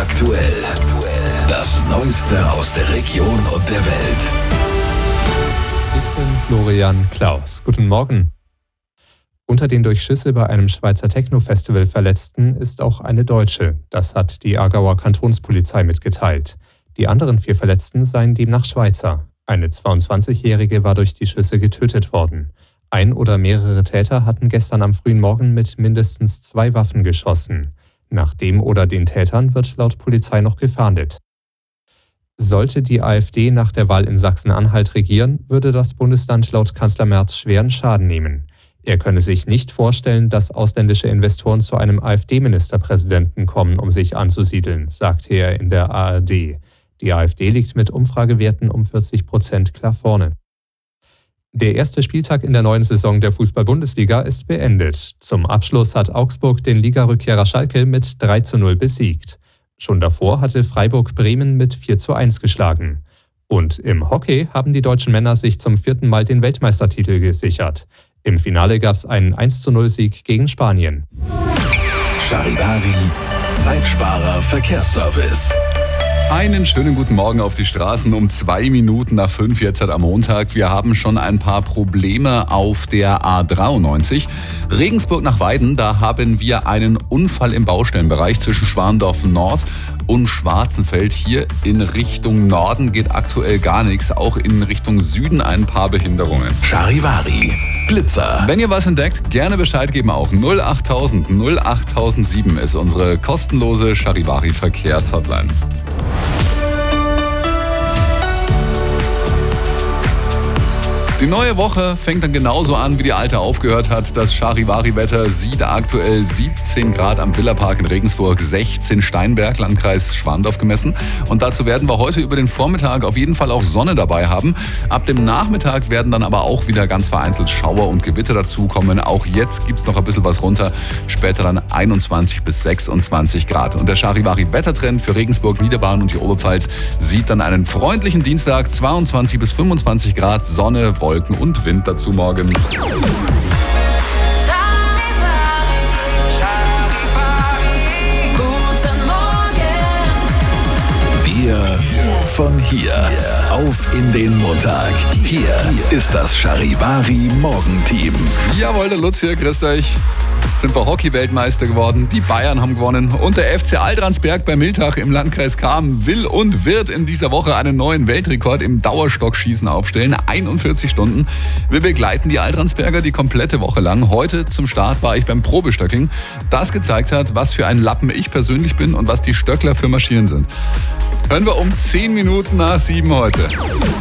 aktuell. Das Neueste aus der Region und der Welt. Ich bin Florian Klaus. Guten Morgen. Unter den durch Schüsse bei einem Schweizer Techno-Festival Verletzten ist auch eine Deutsche. Das hat die Aargauer Kantonspolizei mitgeteilt. Die anderen 4 Verletzten seien demnach Schweizer. Eine 22-Jährige war durch die Schüsse getötet worden. Ein oder mehrere Täter hatten gestern am frühen Morgen mit mindestens 2 Waffen geschossen. Nach dem oder den Tätern wird laut Polizei noch gefahndet. Sollte die AfD nach der Wahl in Sachsen-Anhalt regieren, würde das Bundesland laut Kanzler Merz schweren Schaden nehmen. Er könne sich nicht vorstellen, dass ausländische Investoren zu einem AfD-Ministerpräsidenten kommen, um sich anzusiedeln, sagte er in der ARD. Die AfD liegt mit Umfragewerten um 40% klar vorne. Der erste Spieltag in der neuen Saison der Fußball-Bundesliga ist beendet. Zum Abschluss hat Augsburg den Ligarückkehrer Schalke mit 3:0 besiegt. Schon davor hatte Freiburg Bremen mit 4:1 geschlagen. Und im Hockey haben die deutschen Männer sich zum 4. Mal den Weltmeistertitel gesichert. Im Finale gab es einen 1:0-Sieg gegen Spanien. Charivari, Zeitsparer Verkehrsservice. Einen schönen guten Morgen auf die Straßen um 2 Minuten nach 5 jetzt am Montag. Wir haben schon ein paar Probleme auf der A93. Regensburg nach Weiden, da haben wir einen Unfall im Baustellenbereich zwischen Schwandorf Nord und Schwarzenfeld. Hier in Richtung Norden geht aktuell gar nichts, auch in Richtung Süden ein paar Behinderungen. Charivari, Blitzer. Wenn ihr was entdeckt, gerne Bescheid geben auch. 08000 08007 ist unsere kostenlose Charivari Verkehrshotline. Die neue Woche fängt dann genauso an, wie die alte aufgehört hat. Das Charivari-Wetter sieht aktuell 17 Grad am Villapark in Regensburg, 16 Steinberg, Landkreis Schwandorf gemessen. Und dazu werden wir heute über den Vormittag auf jeden Fall auch Sonne dabei haben. Ab dem Nachmittag werden dann aber auch wieder ganz vereinzelt Schauer und Gewitter dazukommen. Auch jetzt gibt's noch ein bisschen was runter. Später dann 21 bis 26 Grad. Und der Charivari-Wettertrend für Regensburg, Niederbayern und die Oberpfalz sieht dann einen freundlichen Dienstag, 22 bis 25 Grad, Sonne, Wolken und Wind dazu morgen. Wir von hier auf in den Montag. Hier ist das Charivari Morgenteam. Jawohl, der Lutz hier, grüßt euch. Sind wir Hockey-Weltmeister geworden, die Bayern haben gewonnen und der FC Aldransberg bei Miltach im Landkreis Cham will und wird in dieser Woche einen neuen Weltrekord im Dauerstockschießen aufstellen, 41 Stunden. Wir begleiten die Aldransberger die komplette Woche lang. Heute zum Start war ich beim Probestöckeln, das gezeigt hat, was für ein Lappen ich persönlich bin und was die Stöckler für Maschinen sind. Hören wir um 10 Minuten nach 7 heute.